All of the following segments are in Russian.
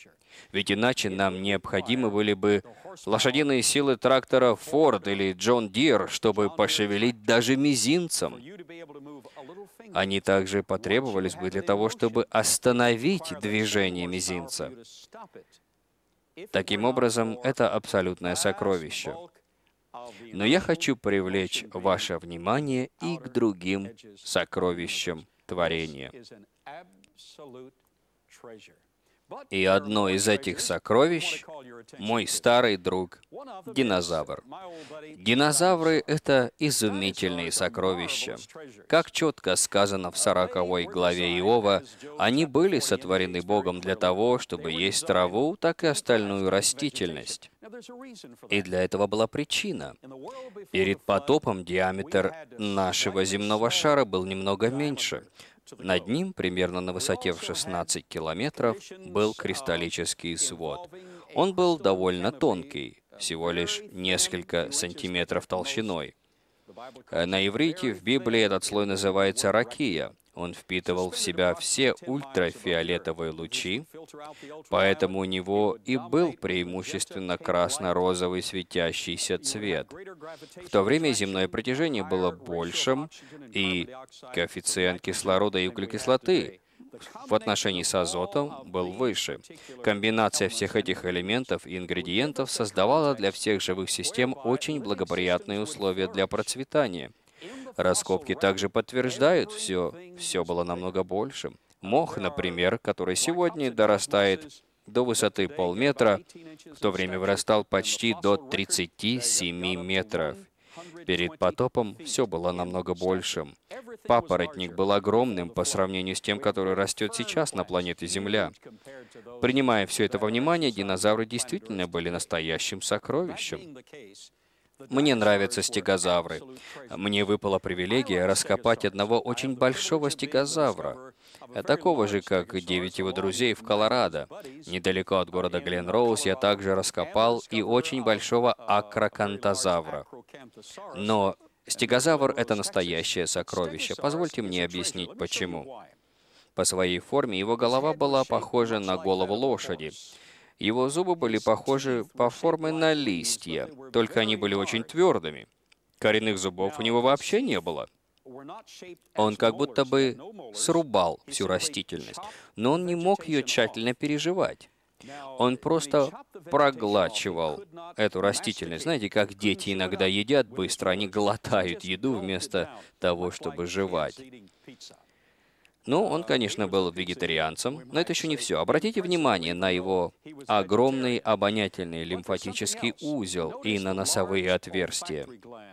Ведь иначе нам необходимы были бы лошадиные силы трактора Ford или John Deere, чтобы пошевелить даже мизинцем. Они также потребовались бы для того, чтобы остановить движение мизинца. Таким образом, это абсолютное сокровище. Но я хочу привлечь ваше внимание и к другим сокровищам творения. И одно из этих сокровищ — мой старый друг — динозавр. Динозавры — это изумительные сокровища. Как четко сказано в 40 главе Иова, они были сотворены Богом для того, чтобы есть траву, так и остальную растительность. И для этого была причина. Перед потопом диаметр нашего земного шара был немного меньше. Над ним, примерно на высоте в 16 километров, был кристаллический свод. Он был довольно тонкий, всего лишь несколько сантиметров толщиной. На иврите в Библии этот слой называется ракия. Он впитывал в себя все ультрафиолетовые лучи, поэтому у него и был преимущественно красно-розовый светящийся цвет. В то время земное притяжение было большим, и коэффициент кислорода и углекислоты в отношении с азотом был выше. Комбинация всех этих элементов и ингредиентов создавала для всех живых систем очень благоприятные условия для процветания. Раскопки также подтверждают, все было намного большим. Мох, например, который сегодня дорастает до высоты полметра, в то время вырастал почти до 37 метров. Перед потопом все было намного большим. Папоротник был огромным по сравнению с тем, который растет сейчас на планете Земля. Принимая все это во внимание, динозавры действительно были настоящим сокровищем. Мне нравятся стегозавры. Мне выпала привилегия раскопать одного очень большого стегозавра, такого же, как 9 его друзей в Колорадо. Недалеко от города Гленроуз я также раскопал и очень большого акрокантозавра. Но стегозавр — это настоящее сокровище. Позвольте мне объяснить, почему. По своей форме его голова была похожа на голову лошади. Его зубы были похожи по форме на листья, только они были очень твердыми. Коренных зубов у него вообще не было. Он как будто бы срубал всю растительность, но он не мог ее тщательно переживать. Он просто проглачивал эту растительность. Знаете, как дети иногда едят быстро, они глотают еду вместо того, чтобы жевать. Ну, он, конечно, был вегетарианцем, но это еще не все. Обратите внимание на его огромный обонятельный лимфатический узел и на носовые отверстия.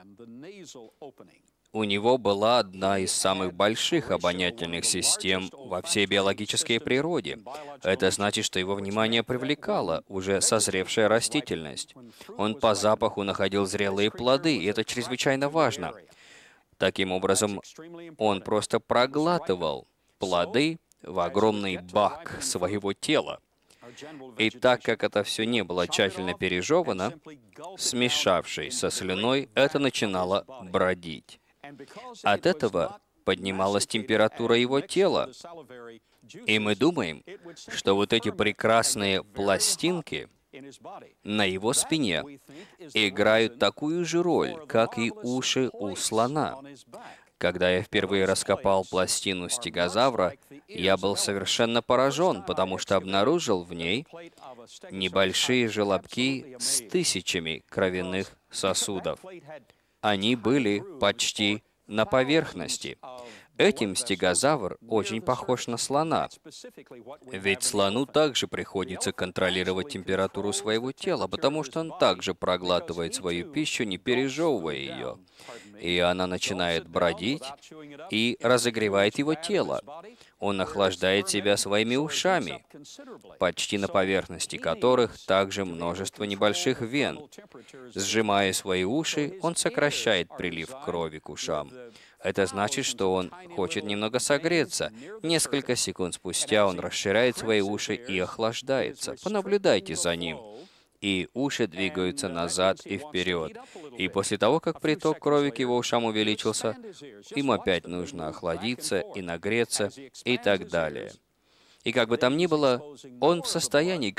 У него была одна из самых больших обонятельных систем во всей биологической природе. Это значит, что его внимание привлекала уже созревшая растительность. Он по запаху находил зрелые плоды, и это чрезвычайно важно. Таким образом, он просто проглатывал плоды в огромный бак своего тела. И так как это все не было тщательно пережевано, смешавшись со слюной, это начинало бродить. От этого поднималась температура его тела. И мы думаем, что вот эти прекрасные пластинки на его спине играют такую же роль, как и уши у слона. Когда я впервые раскопал пластину стегозавра, я был совершенно поражен, потому что обнаружил в ней небольшие желобки с тысячами кровяных сосудов. Они были почти на поверхности. Этим стегозавр очень похож на слона. Ведь слону также приходится контролировать температуру своего тела, потому что он также проглатывает свою пищу, не пережевывая ее. И она начинает бродить и разогревает его тело. Он охлаждает себя своими ушами, почти на поверхности которых также множество небольших вен. Сжимая свои уши, он сокращает прилив крови к ушам. Это значит, что он хочет немного согреться. Несколько секунд спустя он расширяет свои уши и охлаждается. Понаблюдайте за ним. И уши двигаются назад и вперед. И после того, как приток крови к его ушам увеличился, им опять нужно охладиться и нагреться и так далее. И как бы там ни было, он в состоянии